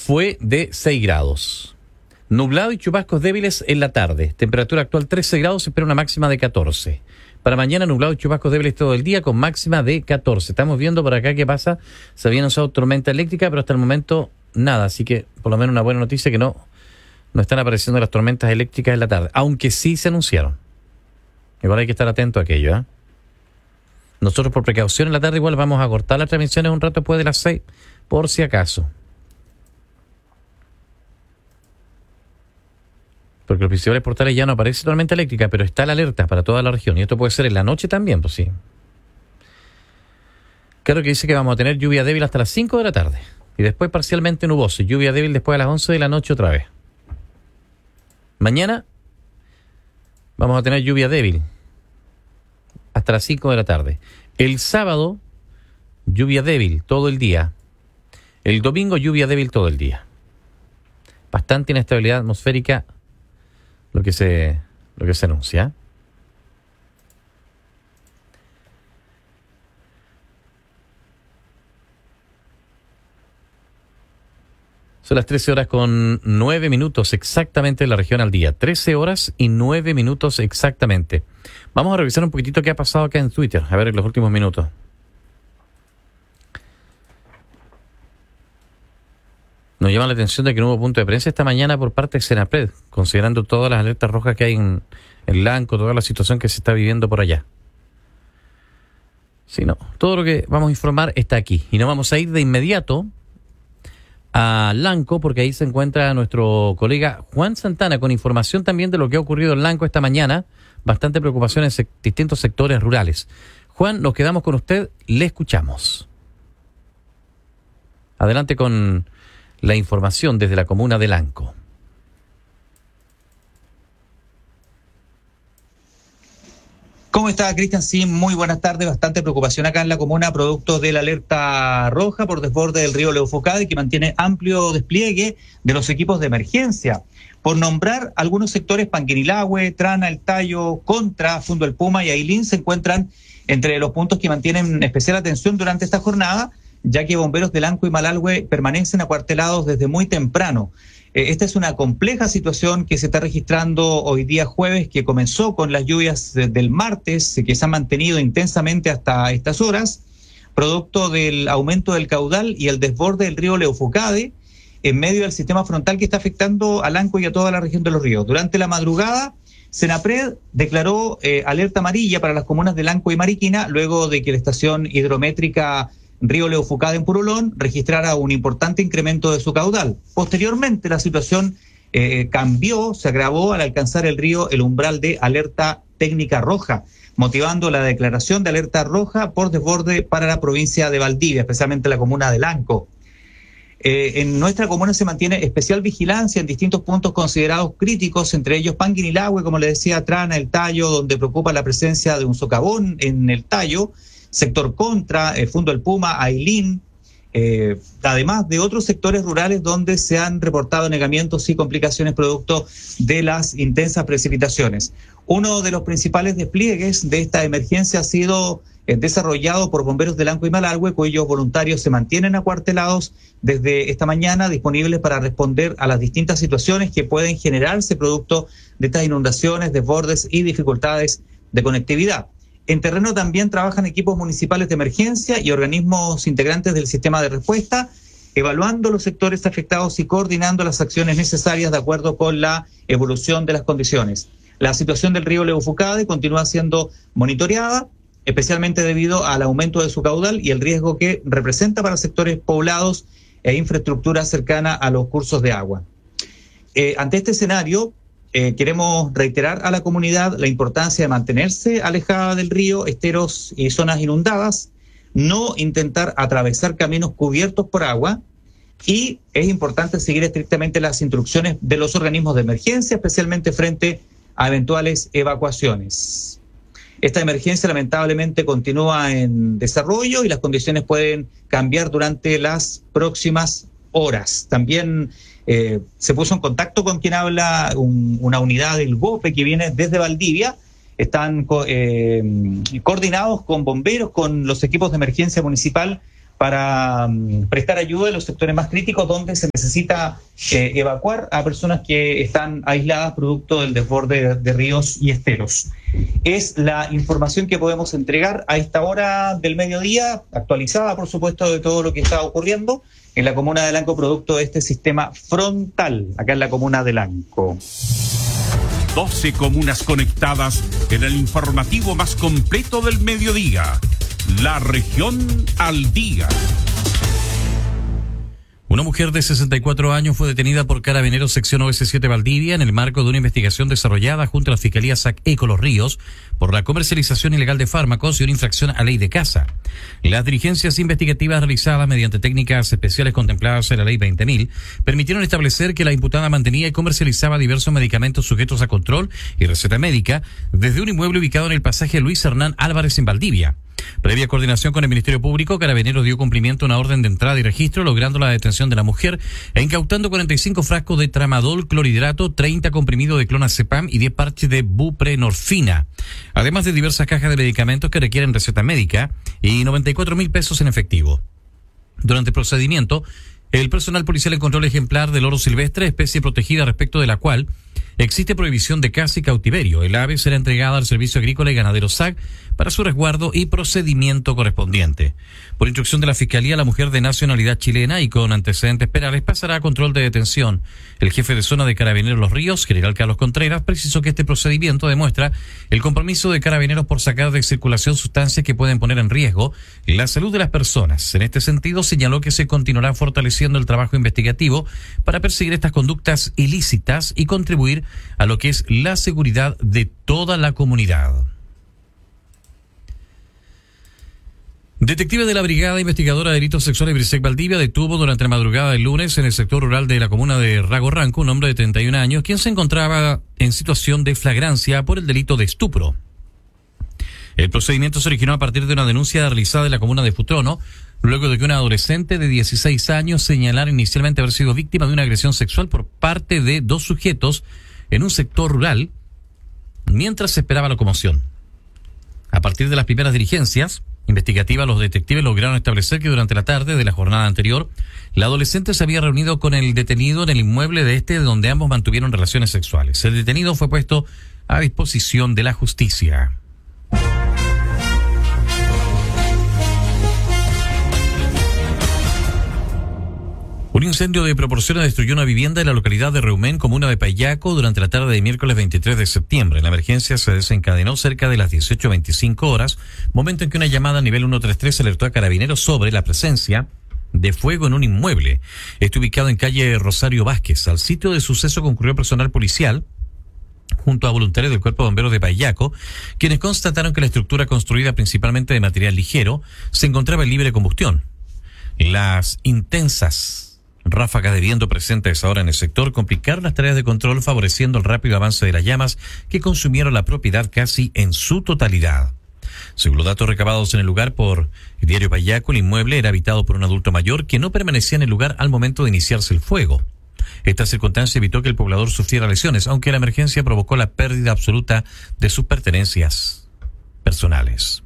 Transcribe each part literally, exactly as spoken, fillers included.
fue de seis grados. Nublado y chubascos débiles en la tarde. Temperatura actual trece grados, se espera una máxima de catorce. Para mañana nublado y chubascos débiles todo el día con máxima de catorce. Estamos viendo por acá qué pasa. Se había anunciado tormenta eléctrica, pero hasta el momento nada. Así que por lo menos una buena noticia que no, no están apareciendo las tormentas eléctricas en la tarde. Aunque sí se anunciaron. Igual hay que estar atento a aquello, ¿eh? Nosotros por precaución en la tarde igual vamos a cortar las transmisiones un rato después de las seis, por si acaso. Porque los principales portales ya no aparece tormenta eléctrica, pero está la alerta para toda la región. Y esto puede ser en la noche también, pues sí. Claro que dice que vamos a tener lluvia débil hasta las cinco de la tarde. Y después parcialmente nuboso. Lluvia débil después a las once de la noche otra vez. Mañana vamos a tener lluvia débil hasta las cinco de la tarde. El sábado, lluvia débil todo el día. El domingo, lluvia débil todo el día. Bastante inestabilidad atmosférica lo que se, lo que se anuncia. Son las trece horas con nueve minutos exactamente en la región al día. trece horas y nueve minutos exactamente. Vamos a revisar un poquitito qué ha pasado acá en Twitter. A ver, en los últimos minutos. Nos llama la atención de que no hubo punto de prensa esta mañana por parte de Senapred, considerando todas las alertas rojas que hay en el Lanco, toda la situación que se está viviendo por allá. Sí, no. Todo lo que vamos a informar está aquí. Y nos vamos a ir de inmediato a Lanco, porque ahí se encuentra nuestro colega Juan Santana con información también de lo que ha ocurrido en Lanco esta mañana. Bastante preocupación en sec- distintos sectores rurales. Juan, nos quedamos con usted, le escuchamos. Adelante con la información desde la comuna de Lanco. ¿Cómo está, Cristian? Sí, muy buenas tardes. Bastante preocupación acá en la comuna, producto de la alerta roja por desborde del río Leufocade, que mantiene amplio despliegue de los equipos de emergencia. Por nombrar algunos sectores, Panguinilahue, Trana, El Tallo, Contra, Fundo El Puma y Ailín se encuentran entre los puntos que mantienen especial atención durante esta jornada, ya que bomberos de Lanco y Malalhue permanecen acuartelados desde muy temprano. Eh, esta es una compleja situación que se está registrando hoy día jueves, que comenzó con las lluvias de, del martes, eh, que se han mantenido intensamente hasta estas horas, producto del aumento del caudal y el desborde del río Leufocade, en medio del sistema frontal que está afectando a Lanco y a toda la región de los ríos. Durante la madrugada, Senapred declaró eh, alerta amarilla para las comunas de Lanco y Mariquina, luego de que la estación hidrométrica Río Leufocade en Purulón registrara un importante incremento de su caudal. Posteriormente, la situación eh, cambió, se agravó al alcanzar el río el umbral de alerta técnica roja, motivando la declaración de alerta roja por desborde para la provincia de Valdivia, especialmente la comuna de Lanco. Eh, en nuestra comuna se mantiene especial vigilancia en distintos puntos considerados críticos, entre ellos Panguinilahue, como le decía, Trana, El Tallo, donde preocupa la presencia de un socavón en El Tallo, sector Contra, eh, Fundo El Puma, Ailín, eh, además de otros sectores rurales donde se han reportado negamientos y complicaciones producto de las intensas precipitaciones. Uno de los principales despliegues de esta emergencia ha sido eh, desarrollado por bomberos de Lanco y Malalhue, cuyos voluntarios se mantienen acuartelados desde esta mañana, disponibles para responder a las distintas situaciones que pueden generarse producto de estas inundaciones, desbordes y dificultades de conectividad. En terreno también trabajan equipos municipales de emergencia y organismos integrantes del sistema de respuesta, evaluando los sectores afectados y coordinando las acciones necesarias de acuerdo con la evolución de las condiciones. La situación del río Leufocade continúa siendo monitoreada, especialmente debido al aumento de su caudal y el riesgo que representa para sectores poblados e infraestructura cercana a los cursos de agua. Eh, ante este escenario, Eh, queremos reiterar a la comunidad la importancia de mantenerse alejada del río, esteros y zonas inundadas, no intentar atravesar caminos cubiertos por agua, y es importante seguir estrictamente las instrucciones de los organismos de emergencia, especialmente frente a eventuales evacuaciones. Esta emergencia lamentablemente continúa en desarrollo y las condiciones pueden cambiar durante las próximas horas. También Eh, se puso en contacto con quien habla un, una unidad del BOPE que viene desde Valdivia. Están co- eh, coordinados con bomberos, con los equipos de emergencia municipal para um, prestar ayuda en los sectores más críticos donde se necesita eh, evacuar a personas que están aisladas producto del desborde de, de ríos y esteros. Es la información que podemos entregar a esta hora del mediodía, actualizada por supuesto de todo lo que está ocurriendo en la comuna de Lanco producto de este sistema frontal, acá en la comuna de Lanco. doce comunas conectadas en el informativo más completo del mediodía. La región al día. Una mujer de sesenta y cuatro años fue detenida por Carabineros sección O S siete Valdivia en el marco de una investigación desarrollada junto a la Fiscalía S A C Eco Los Ríos por la comercialización ilegal de fármacos y una infracción a ley de caza. Las diligencias investigativas realizadas mediante técnicas especiales contempladas en la ley veinte mil permitieron establecer que la imputada mantenía y comercializaba diversos medicamentos sujetos a control y receta médica desde un inmueble ubicado en el pasaje Luis Hernán Álvarez en Valdivia. Previa coordinación con el Ministerio Público, Carabineros dio cumplimiento a una orden de entrada y registro, logrando la detención de la mujer e incautando cuarenta y cinco frascos de tramadol clorhidrato, treinta comprimidos de clonazepam y diez parches de buprenorfina, además de diversas cajas de medicamentos que requieren receta médica y noventa y cuatro mil pesos en efectivo. Durante el procedimiento, el personal policial encontró el ejemplar del oro silvestre, especie protegida respecto de la cual existe prohibición de caza y cautiverio. El ave será entregada al Servicio Agrícola y Ganadero S A C para su resguardo y procedimiento correspondiente. Por instrucción de la Fiscalía, la mujer de nacionalidad chilena y con antecedentes penales pasará a control de detención. El jefe de zona de Carabineros Los Ríos, general Carlos Contreras, precisó que este procedimiento demuestra el compromiso de Carabineros por sacar de circulación sustancias que pueden poner en riesgo la salud de las personas. En este sentido, señaló que se continuará fortaleciendo el trabajo investigativo para perseguir estas conductas ilícitas y contribuir a lo que es la seguridad de toda la comunidad. Detective de la Brigada Investigadora de Delitos Sexuales Brisec Valdivia detuvo durante la madrugada del lunes en el sector rural de la comuna de Rago Ranco un hombre de treinta y un años quien se encontraba en situación de flagrancia por el delito de estupro. El procedimiento se originó a partir de una denuncia realizada en la comuna de Futrono, luego de que una adolescente de dieciséis años señalara inicialmente haber sido víctima de una agresión sexual por parte de dos sujetos en un sector rural mientras se esperaba locomoción. A partir de las primeras diligencias investigativas, los detectives lograron establecer que durante la tarde de la jornada anterior, la adolescente se había reunido con el detenido en el inmueble de este, donde ambos mantuvieron relaciones sexuales. El detenido fue puesto a disposición de la justicia. Un incendio de proporciones destruyó una vivienda en la localidad de Reumén, comuna de Payaco, durante la tarde de miércoles veintitrés de septiembre. La emergencia se desencadenó cerca de las dieciocho veinticinco horas, momento en que una llamada a nivel ciento treinta y tres alertó a Carabineros sobre la presencia de fuego en un inmueble. Está ubicado en calle Rosario Vázquez. Al sitio de suceso concurrió personal policial junto a voluntarios del Cuerpo de Bomberos de Payaco, quienes constataron que la estructura, construida principalmente de material ligero, se encontraba en libre combustión. Las intensas ráfagas de viento presentes ahora en el sector complicaron las tareas de control, favoreciendo el rápido avance de las llamas que consumieron la propiedad casi en su totalidad. Según los datos recabados en el lugar por el diario Payaco, el inmueble era habitado por un adulto mayor que no permanecía en el lugar al momento de iniciarse el fuego. Esta circunstancia evitó que el poblador sufriera lesiones, aunque la emergencia provocó la pérdida absoluta de sus pertenencias personales.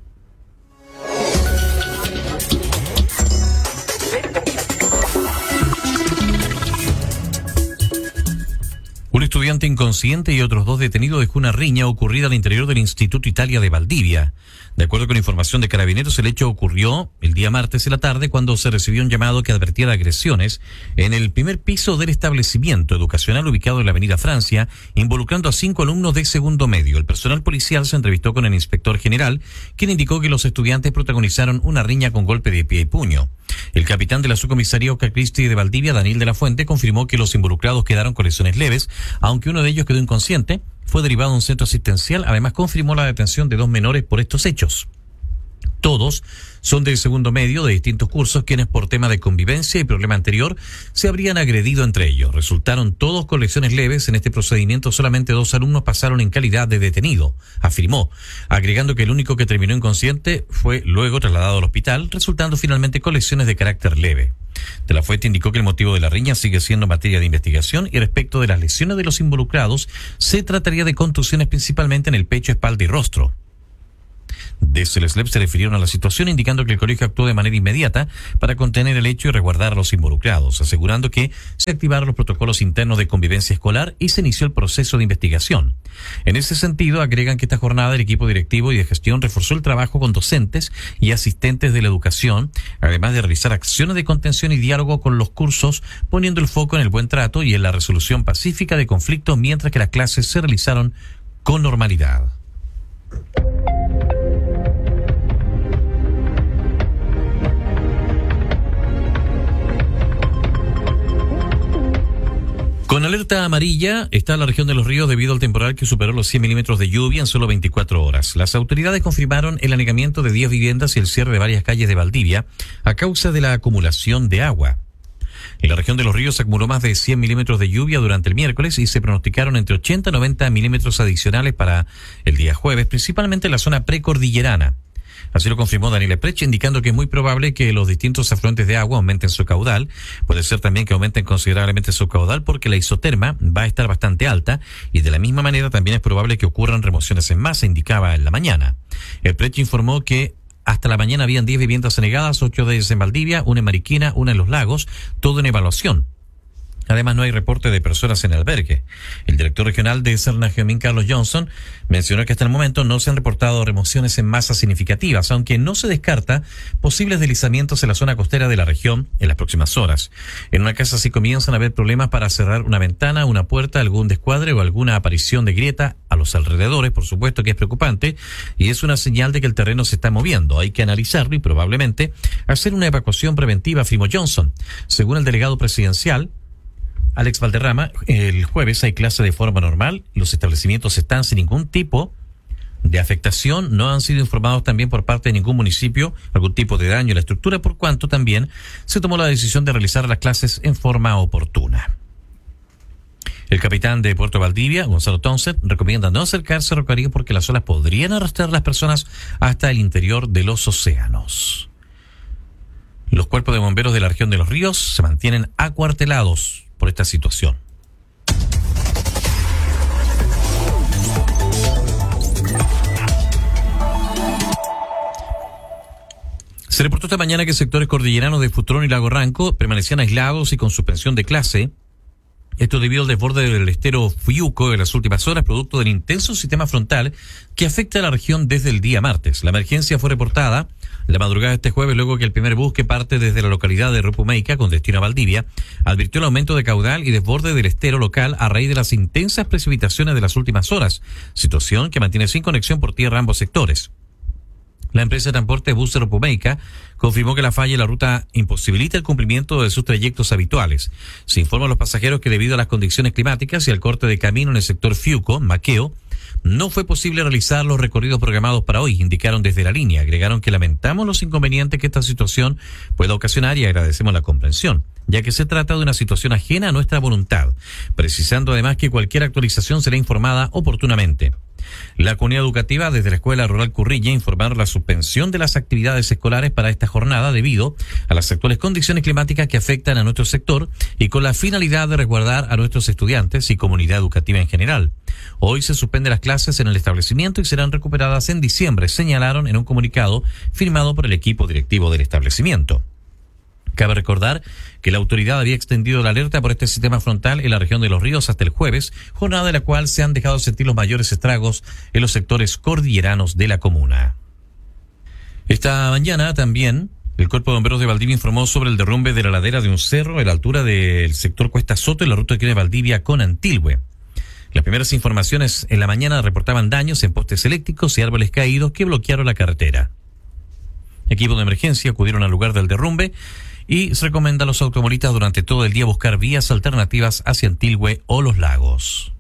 Un estudiante inconsciente y otros dos detenidos dejó una riña ocurrida al interior del Instituto Italia de Valdivia. De acuerdo con información de Carabineros, el hecho ocurrió el día martes en la tarde cuando se recibió un llamado que advertía de agresiones en el primer piso del establecimiento educacional ubicado en la Avenida Francia, involucrando a cinco alumnos de segundo medio. El personal policial se entrevistó con el inspector general, quien indicó que los estudiantes protagonizaron una riña con golpe de pie y puño. El capitán de la subcomisaría Oscar Cristi de Valdivia, Daniel de la Fuente, confirmó que los involucrados quedaron con lesiones leves, aunque uno de ellos quedó inconsciente. Fue derivado a un centro asistencial. Además, confirmó la detención de dos menores por estos hechos. Todos son de segundo medio de distintos cursos, quienes por tema de convivencia y problema anterior se habrían agredido entre ellos. Resultaron todos con lesiones leves. En este procedimiento solamente dos alumnos pasaron en calidad de detenido, afirmó, agregando que el único que terminó inconsciente fue luego trasladado al hospital, resultando finalmente con lesiones de carácter leve. De la Fuente indicó que el motivo de la riña sigue siendo materia de investigación y respecto de las lesiones de los involucrados se trataría de contusiones principalmente en el pecho, espalda y rostro. de Celeslep se refirieron a la situación, indicando que el colegio actuó de manera inmediata para contener el hecho y resguardar a los involucrados, asegurando que se activaron los protocolos internos de convivencia escolar y se inició el proceso de investigación. En ese sentido, agregan que esta jornada el equipo directivo y de gestión reforzó el trabajo con docentes y asistentes de la educación, además de realizar acciones de contención y diálogo con los cursos, poniendo el foco en el buen trato y en la resolución pacífica de conflictos, mientras que las clases se realizaron con normalidad. Con alerta amarilla está la región de Los Ríos debido al temporal que superó los cien milímetros de lluvia en solo veinticuatro horas. Las autoridades confirmaron el anegamiento de diez viviendas y el cierre de varias calles de Valdivia a causa de la acumulación de agua. En la región de Los Ríos se acumuló más de cien milímetros de lluvia durante el miércoles y se pronosticaron entre ochenta y noventa milímetros adicionales para el día jueves, principalmente en la zona precordillerana. Así lo confirmó Daniel Eprech, indicando que es muy probable que los distintos afluentes de agua aumenten su caudal. Puede ser también que aumenten considerablemente su caudal porque la isoterma va a estar bastante alta y de la misma manera también es probable que ocurran remociones en masa, indicaba en la mañana. Eprech informó que hasta la mañana habían diez viviendas anegadas, ocho de ellas en Valdivia, una en Mariquina, una en Los Lagos, todo en evaluación. Además, no hay reporte de personas en albergue. El director regional de Serna Geomín, Carlos Johnson, mencionó que hasta el momento no se han reportado remociones en masa significativas, aunque no se descarta posibles deslizamientos en la zona costera de la región en las próximas horas. En una casa sí comienzan a haber problemas para cerrar una ventana, una puerta, algún descuadre o alguna aparición de grieta a los alrededores, por supuesto que es preocupante, y es una señal de que el terreno se está moviendo. Hay que analizarlo y probablemente hacer una evacuación preventiva, afirmó Johnson. Según el delegado presidencial, Alex Valderrama, el jueves hay clase de forma normal, los establecimientos están sin ningún tipo de afectación, no han sido informados también por parte de ningún municipio algún tipo de daño a la estructura, por cuanto también se tomó la decisión de realizar las clases en forma oportuna. El capitán de Puerto Valdivia, Gonzalo Townsend, recomienda no acercarse a Rocarío porque las olas podrían arrastrar a las personas hasta el interior de los océanos. Los cuerpos de bomberos de la región de Los Ríos se mantienen acuartelados por esta situación. Se reportó esta mañana que sectores cordilleranos de Futrón y Lago Ranco permanecían aislados y con suspensión de clase. Esto debido al desborde del estero Fiuco en las últimas horas, producto del intenso sistema frontal que afecta a la región desde el día martes. La emergencia fue reportada la madrugada de este jueves, luego que el primer bus que parte desde la localidad de Rupumeica con destino a Valdivia advirtió el aumento de caudal y desborde del estero local a raíz de las intensas precipitaciones de las últimas horas, situación que mantiene sin conexión por tierra ambos sectores. La empresa de transporte Bus de Rupumeica confirmó que la falla en la ruta imposibilita el cumplimiento de sus trayectos habituales. Se informa a los pasajeros que debido a las condiciones climáticas y al corte de camino en el sector Fiuco, Maqueo, no fue posible realizar los recorridos programados para hoy, indicaron desde la línea. Agregaron que lamentamos los inconvenientes que esta situación pueda ocasionar y agradecemos la comprensión, ya que se trata de una situación ajena a nuestra voluntad, precisando además que cualquier actualización será informada oportunamente. La comunidad educativa desde la Escuela Rural Currilla informaron la suspensión de las actividades escolares para esta jornada debido a las actuales condiciones climáticas que afectan a nuestro sector y con la finalidad de resguardar a nuestros estudiantes y comunidad educativa en general. Hoy se suspenden las clases en el establecimiento y serán recuperadas en diciembre, señalaron en un comunicado firmado por el equipo directivo del establecimiento. Cabe recordar que la autoridad había extendido la alerta por este sistema frontal en la región de Los Ríos hasta el jueves, jornada en la cual se han dejado sentir los mayores estragos en los sectores cordilleranos de la comuna. Esta mañana también el Cuerpo de Bomberos de Valdivia informó sobre el derrumbe de la ladera de un cerro a la altura del sector Cuesta Soto en la ruta que une Valdivia con Antilhue. Las primeras informaciones en la mañana reportaban daños en postes eléctricos y árboles caídos que bloquearon la carretera. Equipos de emergencia acudieron al lugar del derrumbe y se recomienda a los automovilistas durante todo el día buscar vías alternativas hacia Antilhue o Los Lagos.